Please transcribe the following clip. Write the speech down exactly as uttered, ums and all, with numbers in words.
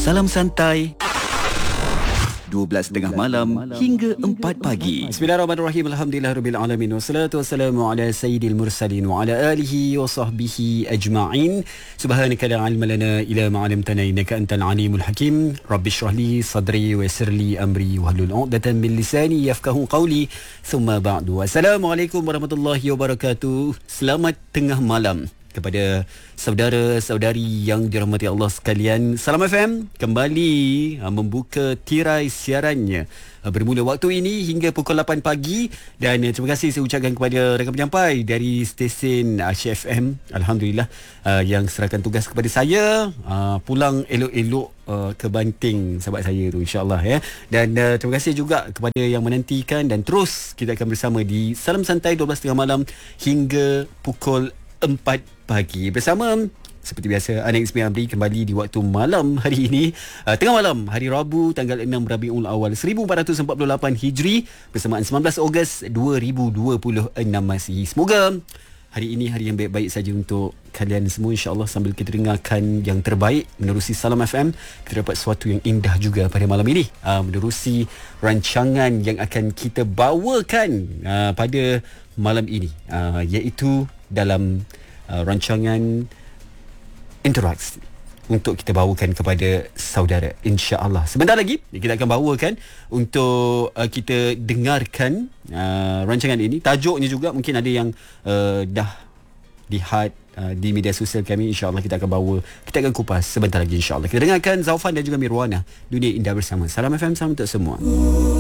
Salam santai dua belas tiga puluh malam hingga empat pagi. Bismillahirrahmanirrahim. Alhamdulillahirabbil alamin. Wassalatu wassalamu ala sayyidil mursalin wa ala alihi wa sahbihi ajma'in. Subhanaka la ilma lana illa ma 'allamtana innaka antal alimul hakim. Rabbi shrah li sadri wa yassir li amri wahlul 'uqdatam min lisani yafqahu qawli. Thumma ba'du. Assalamualaikum warahmatullahi wabarakatuh. Selamat tengah malam kepada saudara-saudari yang dirahmati Allah sekalian. Salam F M kembali uh, membuka tirai siarannya uh, bermula waktu ini hingga pukul lapan pagi. Dan uh, terima kasih saya ucapkan kepada rakan penyampai dari stesen Asia F M, Alhamdulillah, uh, yang serahkan tugas kepada saya uh, pulang elok-elok uh, ke Banting sahabat saya tu, insyaAllah ya. Dan uh, terima kasih juga kepada yang menantikan, dan terus kita akan bersama di Salam Santai dua belas tiga puluh malam hingga pukul empat pagi bersama seperti biasa Anak Ismail Amri kembali di waktu malam hari ini, uh, tengah malam hari Rabu tanggal enam Rabiul Awal seribu empat ratus empat puluh lapan Hijri bersamaan sembilan belas Ogos dua ribu dua puluh enam Masihi. Semoga hari ini hari yang baik-baik saja untuk kalian semua, insya-Allah. Sambil kita dengarkan yang terbaik menerusi Salam F M, kita dapat sesuatu yang indah juga pada malam ini, uh, menerusi rancangan yang akan kita bawakan uh, pada malam ini, uh, iaitu dalam uh, rancangan interaksi untuk kita bawakan kepada saudara, insya-Allah. Sebentar lagi kita akan bawakan untuk uh, kita dengarkan uh, rancangan ini. Tajuknya juga mungkin ada yang uh, dah lihat uh, di media sosial kami. InsyaAllah kita akan bawa, kita akan kupas sebentar lagi, insyaAllah. Kita dengarkan Zaufan dan juga Mirwana, Dunia Indah Bersama. Salam F M, salam untuk semua.